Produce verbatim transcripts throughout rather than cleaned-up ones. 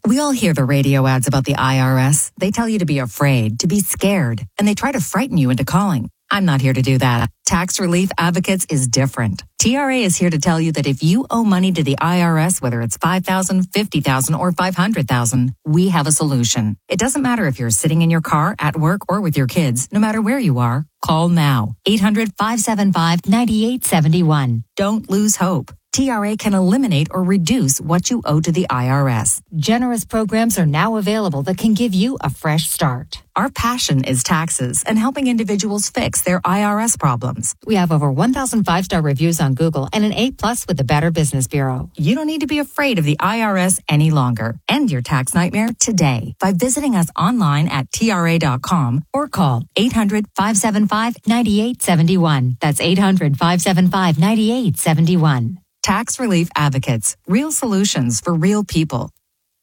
We all hear the radio ads about the I R S. They tell you to be afraid, to be scared, and they try to frighten you into calling. I'm not here to do that. Tax Relief Advocates is different. T R A is here to tell you that if you owe money to the I R S, whether it's five thousand dollars, fifty thousand dollars, or five hundred thousand dollars, we have a solution. It doesn't matter if you're sitting in your car, at work, or with your kids. No matter where you are, call now. eight hundred, five seven five, nine eight seven one. Don't lose hope. T R A can eliminate or reduce what you owe to the I R S. Generous programs are now available that can give you a fresh start. Our passion is taxes and helping individuals fix their I R S problems. We have over one thousand five-star reviews on Google and an A plus with the Better Business Bureau. You don't need to be afraid of the I R S any longer. End your tax nightmare today by visiting us online at T R A dot com or call eight hundred, five seven five, nine eight seven one. That's eight hundred, five seven five, nine eight seven one. Tax Relief Advocates. Real solutions for real people.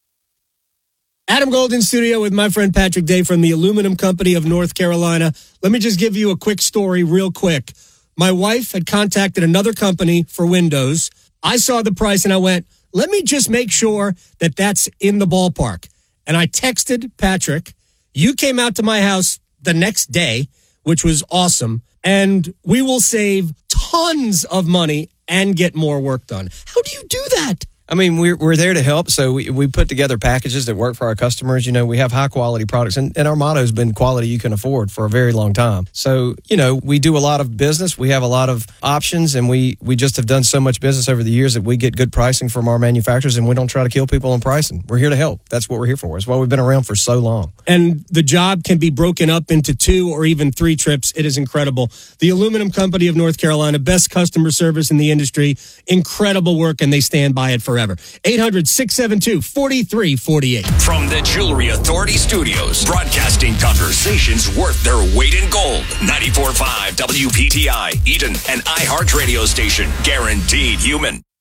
Adam Gold in studio with my friend Patrick Day from the Aluminum Company of North Carolina. Let me just give you a quick story real quick. My wife had contacted another company for windows. I saw the price and I went, let me just make sure that that's in the ballpark. And I texted Patrick. You came out to my house the next day, which was awesome. And we will save tons of money and get more work done. How do you do that? I mean, we're we're there to help, so we, we put together packages that work for our customers. You know, we have high-quality products, and, and our motto has been quality you can afford for a very long time. So, you know, we do a lot of business. We have a lot of options, and we, we just have done so much business over the years that we get good pricing from our manufacturers, and we don't try to kill people on pricing. We're here to help. That's what we're here for. It's why we've been around for so long. And the job can be broken up into two or even three trips. It is incredible. The Aluminum Company of North Carolina, best customer service in the industry, incredible work, and they stand by it forever. eight hundred, six seven two, four three four eight. From the Jewelry Authority Studios, broadcasting conversations worth their weight in gold. ninety-four point five W P T I, Eden, an iHeart radio station, guaranteed human.